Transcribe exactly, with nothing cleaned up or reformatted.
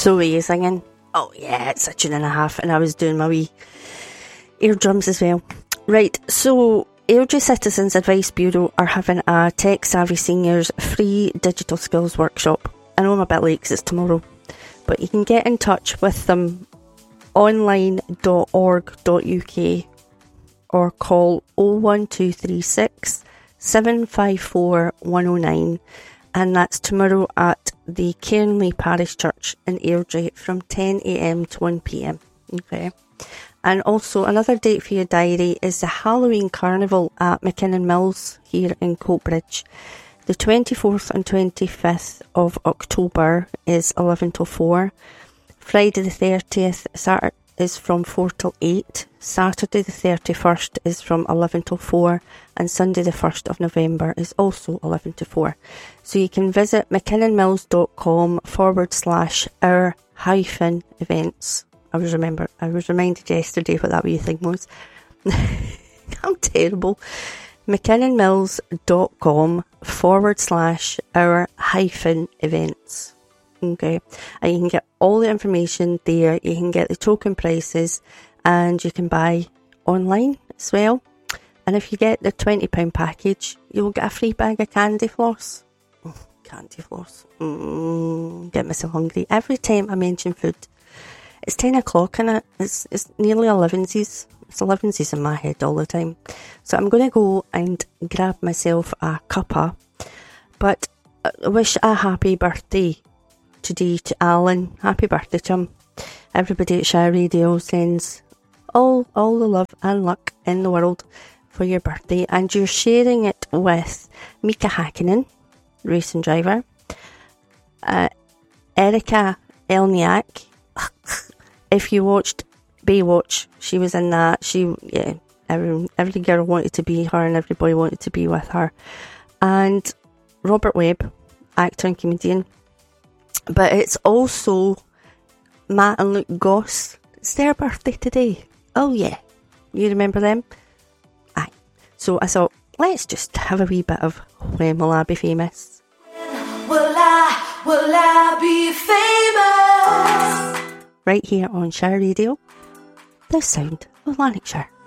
So were you singing? Oh yeah, it's a tune and a half, and I was doing my wee eardrums as well. Right, so Airdrie Citizens Advice Bureau are having a Tech Savvy Seniors free digital skills workshop. I know I'm a bit late because it's tomorrow, but you can get in touch with them online dot org dot U K or call oh one two three six, seven five four, one oh nine, and that's tomorrow at the Cairnley Parish Church in Airdrie from ten a m to one p m. Okay. And also another date for your diary is the Halloween Carnival at McKinnon Mills here in Coatbridge. The twenty-fourth and twenty-fifth of October is eleven till four. Friday the thirtieth Saturday is from four till eight. Saturday the thirty-first is from eleven till four. And Sunday the first of November is also eleven to four. So you can visit mckinnonmills.com forward slash our hyphen events. I was remember I was reminded yesterday what that wee thing was. I'm terrible. mckinnonmills.com forward slash our hyphen events. Okay. And you can get all the information there. You can get the token prices and you can buy online as well. And if you get the twenty pound package, you'll get a free bag of candy floss. Oh, candy floss. Mm, get myself hungry. Every time I mention food, it's ten o'clock and it? It's, it's nearly elevensies. It's elevensies in my head all the time. So I'm going to go and grab myself a cuppa. But I wish a happy birthday today to Alan. Happy birthday to him. Everybody at Shire Radio sends all, all the love and luck in the world for your birthday. And you're sharing it with Mika Hakkinen, racing driver. Uh, Erica Elniak. If you watched Baywatch, she was in that. She, yeah, every, every girl wanted to be her and every boy wanted to be with her. And Robert Webb, actor and comedian. But it's also Matt and Luke Goss. It's their birthday today. Oh yeah. You remember them? Aye. So I thought, let's just have a wee bit of When Will I Be Famous? Will I, will I be famous? Right here on Shire Radio, the sound of Lanarkshire.